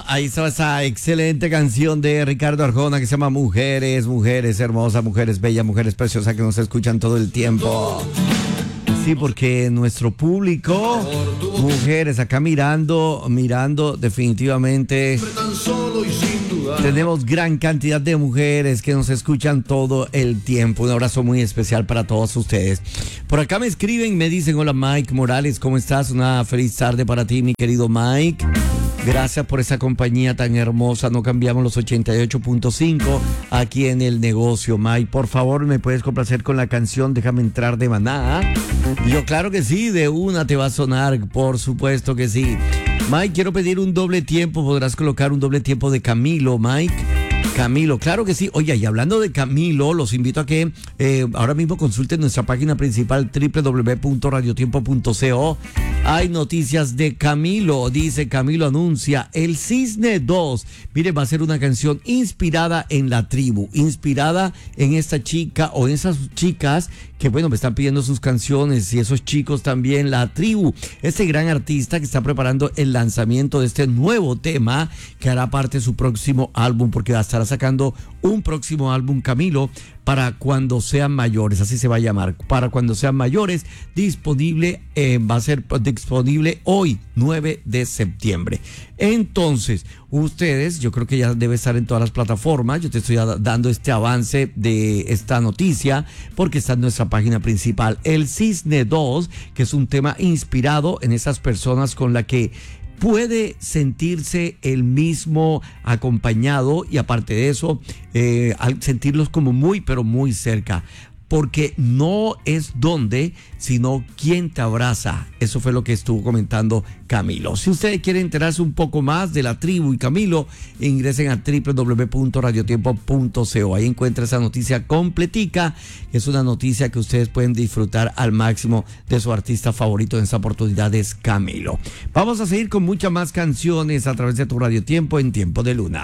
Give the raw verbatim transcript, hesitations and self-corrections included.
ahí estaba esa excelente canción de Ricardo Arjona que se llama Mujeres, mujeres hermosas, mujeres bellas, mujeres preciosas que nos escuchan todo el tiempo. Sí, porque nuestro público, mujeres acá mirando, mirando definitivamente, tenemos gran cantidad de mujeres que nos escuchan todo el tiempo. Un abrazo muy especial para todos ustedes. Por acá me escriben, me dicen, hola Mike Morales, ¿cómo estás? Una feliz tarde para ti, mi querido Mike. Gracias por esa compañía tan hermosa. No cambiamos los ochenta y ocho punto cinco aquí en el negocio. Mike, por favor, ¿me puedes complacer con la canción Déjame entrar de Maná? Yo, claro que sí, de una te va a sonar, por supuesto que sí. Mike, quiero pedir un doble tiempo. ¿Podrás colocar un doble tiempo de Camilo, Mike? Camilo, claro que sí. Oye, y hablando de Camilo, los invito a que eh, ahora mismo consulten nuestra página principal doble u doble u doble u punto radiotiempo punto co. Hay noticias de Camilo. Dice Camilo, anuncia el Cisne dos. Mire, va a ser una canción inspirada en La Tribu, inspirada en esta chica o en esas chicas que, bueno, me están pidiendo sus canciones, y esos chicos también, La Tribu. Este gran artista que está preparando el lanzamiento de este nuevo tema que hará parte de su próximo álbum, porque estará sacando un próximo álbum, Camilo, para cuando sean mayores, así se va a llamar, para cuando sean mayores, disponible, eh, va a ser disponible hoy, nueve de septiembre. Entonces, ustedes, yo creo que ya debe estar en todas las plataformas. Yo te estoy dando este avance de esta noticia porque está en nuestra página principal. El Cisne dos, que es un tema inspirado en esas personas con la que puede sentirse el mismo acompañado, y aparte de eso, eh, al sentirlos como muy, pero muy cerca. Porque no es dónde, sino quién te abraza. Eso fue lo que estuvo comentando Camilo. Si ustedes quieren enterarse un poco más de La Tribu y Camilo, ingresen a doble u doble u doble u punto radiotiempo punto co. Ahí encuentra esa noticia completica, que es una noticia que ustedes pueden disfrutar al máximo de su artista favorito. En esta oportunidad es Camilo. Vamos a seguir con muchas más canciones a través de tu Radio Tiempo en Tiempo de Luna.